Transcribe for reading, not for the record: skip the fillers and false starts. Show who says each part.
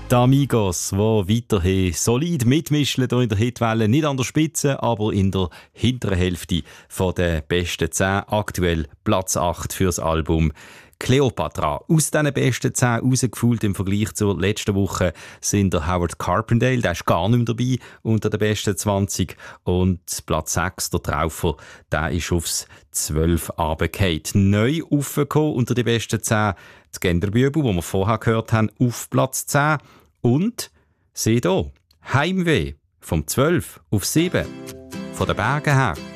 Speaker 1: Die Amigos, die weiterhin solid mitmischen hier in der Hitwelle. Nicht an der Spitze, aber in der hinteren Hälfte der besten 10. Aktuell Platz 8 fürs Album Cleopatra. Aus diesen besten 10 rausgefühlt im Vergleich zur letzten Woche sind der Howard Carpendale, der ist gar nicht mehr dabei unter den besten 20. Und Platz 6, der Traufer, der ist aufs 12 runtergefallen. Neu aufgekommen unter den besten 10 die Genderbübel, die wir vorher gehört haben, auf Platz 10. Und, seht hier, Heimweh, vom 12 auf 7. Von den Bergen her.